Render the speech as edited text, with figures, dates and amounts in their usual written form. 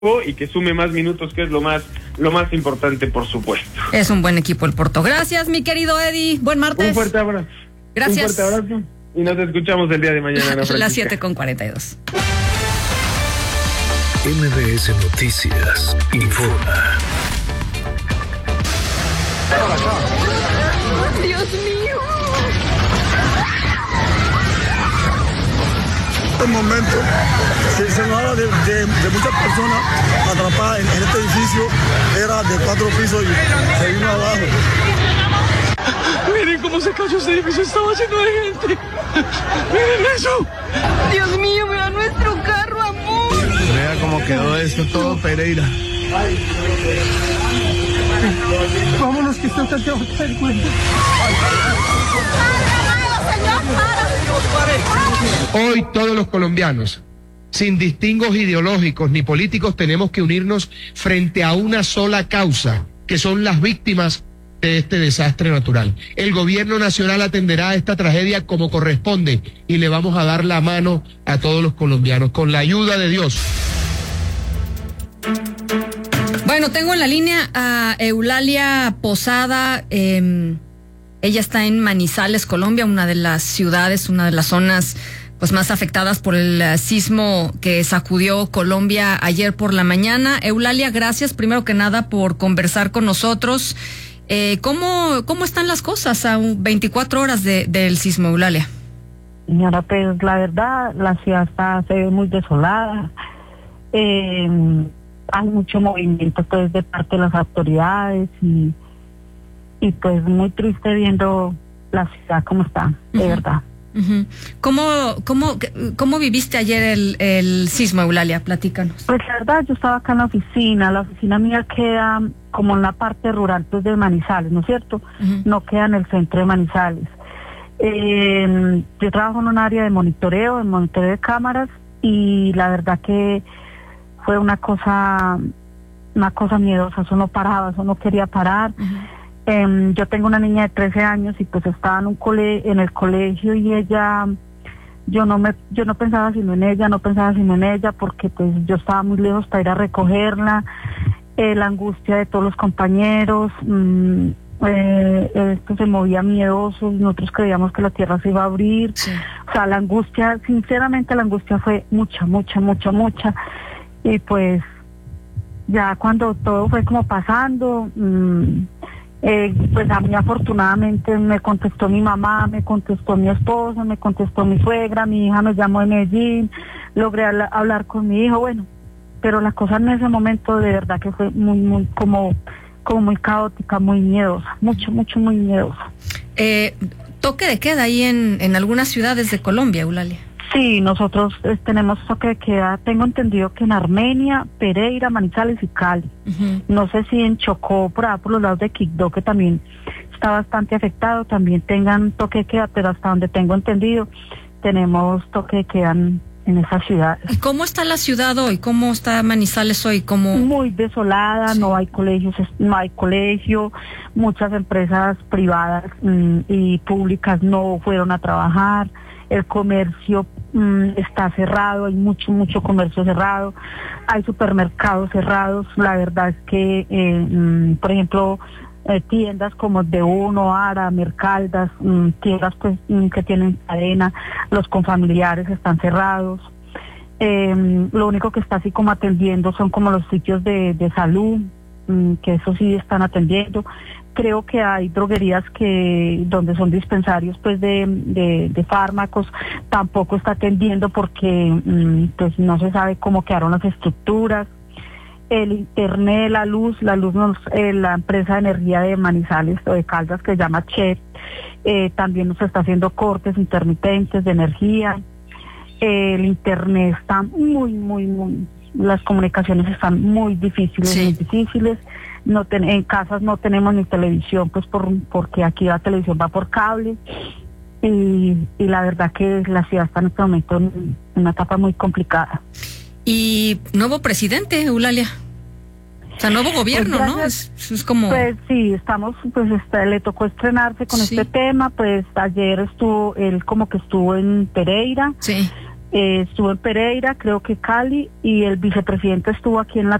y que sume más minutos, que es lo más importante, por supuesto. Es un buen equipo el Porto. Gracias, mi querido Eddie. Buen martes. Un fuerte abrazo. Gracias. Un fuerte abrazo. Y nos escuchamos el día de mañana. Las 7:42. MBS Noticias informa. Dios mío. En este momento se nos habla de muchas personas atrapadas en este edificio. Era de 4 pisos y se vino abajo. Miren cómo se cayó ese edificio, estaba lleno de gente. Miren eso. Dios mío, vea nuestro carro, amor. Vea cómo quedó esto todo, Pereira. Vámonos, que están tan lejos del cuento. Hoy todos los colombianos, sin distingos ideológicos ni políticos, tenemos que unirnos frente a una sola causa, que son las víctimas de este desastre natural. El gobierno nacional atenderá a esta tragedia como corresponde y le vamos a dar la mano a todos los colombianos, con la ayuda de Dios. Bueno, tengo en la línea a Eulalia Posada. Ella está en Manizales, Colombia, una de las ciudades, una de las zonas pues más afectadas por el sismo que sacudió Colombia ayer por la mañana. Eulalia, gracias primero que nada por conversar con nosotros. ¿Cómo están las cosas a 24 horas del sismo, Eulalia? Señora, pues la verdad, la ciudad se ve muy desolada. Hay mucho movimiento pues de parte de las autoridades y pues muy triste viendo la ciudad como está, de verdad. Uh-huh. ¿Cómo viviste ayer el sismo, Eulalia? Platícanos. Pues la verdad, yo estaba acá en la oficina mía queda como en la parte rural pues de Manizales, ¿no es cierto? Uh-huh. No queda en el centro de Manizales. Yo trabajo en un área de monitoreo de cámaras, y la verdad que fue una cosa miedosa, eso no paraba, eso no quería parar. Uh-huh. Yo tengo una niña de 13 años y pues estaba en el colegio, y ella, yo no pensaba sino en ella, porque pues yo estaba muy lejos para ir a recogerla. La angustia de todos los compañeros, esto se movía miedoso, nosotros creíamos que la tierra se iba a abrir. Sí. O sea, la angustia, sinceramente la angustia fue mucha, y pues ya cuando todo fue como pasando, pues a mí afortunadamente me contestó mi mamá, me contestó mi esposo, me contestó mi suegra, mi hija me llamó de Medellín, logré hablar con mi hijo, bueno, pero la cosa en ese momento de verdad que fue muy como muy caótica, muy miedosa, muy miedosa. ¿Toque de queda ahí en algunas ciudades de Colombia, Eulalia? Sí, nosotros tenemos toque de queda. Tengo entendido que en Armenia, Pereira, Manizales y Cali. Uh-huh. No sé si en Chocó, por los lados de Quibdó, que también está bastante afectado, también tengan toque de queda, pero hasta donde tengo entendido, tenemos toque de queda en esas ciudades. ¿Y cómo está la ciudad hoy? ¿Cómo está Manizales hoy? Muy desolada, sí. No hay colegio, muchas empresas privadas y públicas no fueron a trabajar. El comercio está cerrado, hay mucho comercio cerrado, hay supermercados cerrados. La verdad es que, por ejemplo, tiendas como De Uno, Ara, Mercaldas, tiendas pues que tienen cadena, los confamiliares están cerrados. Lo único que está así como atendiendo son como los sitios de salud, que eso sí están atendiendo. Creo que hay droguerías donde son dispensarios pues de fármacos, tampoco está atendiendo porque pues no se sabe cómo quedaron las estructuras. El internet, la luz la empresa de energía de Manizales o de Caldas, que se llama CHEP, también nos está haciendo cortes intermitentes de energía. El internet está muy, las comunicaciones están muy difíciles, sí. Muy difíciles. En casas no tenemos ni televisión, pues porque aquí la televisión va por cable, y la verdad que la ciudad está en este momento en una etapa muy complicada. Y nuevo presidente, Eulalia. O sea, nuevo gobierno, pues gracias, ¿no? Es como... Pues sí, le tocó estrenarse con este tema. Pues ayer él como que estuvo en Pereira. Sí. estuvo en Pereira, creo que Cali, y el vicepresidente estuvo aquí en la